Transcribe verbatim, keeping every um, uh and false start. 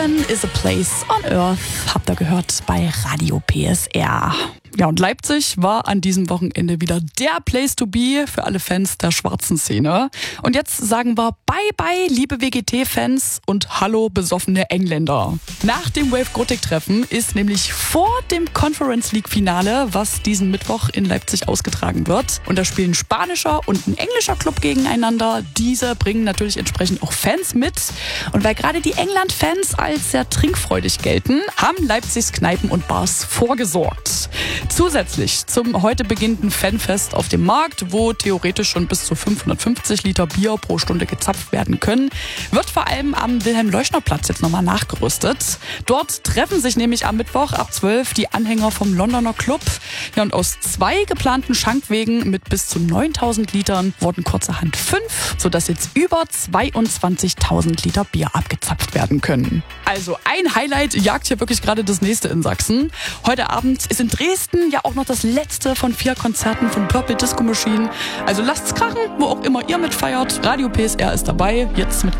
Heaven is a place on earth, habt ihr gehört bei Radio P S R. Ja, und Leipzig war an diesem Wochenende wieder der Place to be für alle Fans der schwarzen Szene. Und jetzt sagen wir Bye-bye, liebe W G T-Fans und hallo, besoffene Engländer. Nach dem Wave-Grottig-Treffen ist nämlich vor dem Conference League-Finale, was diesen Mittwoch in Leipzig ausgetragen wird. Und da spielen ein spanischer und ein englischer Club gegeneinander. Diese bringen natürlich entsprechend auch Fans mit. Und weil gerade die England-Fans als sehr trinkfreudig gelten, haben Leipzigs Kneipen und Bars vorgesorgt. Zusätzlich zum heute beginnenden Fanfest auf dem Markt, wo theoretisch schon bis zu fünfhundertfünfzig Liter Bier pro Stunde gezapft werden können, wird vor allem am Wilhelm-Leuschner-Platz jetzt nochmal nachgerüstet. Dort treffen sich nämlich am Mittwoch ab zwölf die Anhänger vom Londoner Club. Ja, und aus zwei geplanten Schankwegen mit bis zu neuntausend Litern wurden kurzerhand fünf, sodass jetzt über zweiundzwanzigtausend Liter Bier abgezapft werden können. Also ein Highlight jagt hier wirklich gerade das nächste in Sachsen. Heute Abend ist in Dresden ja auch noch das letzte von vier Konzerten von Purple Disco Machine. Also lasst's krachen, wo auch immer ihr mitfeiert. Radio P S R ist dabei, jetzt mit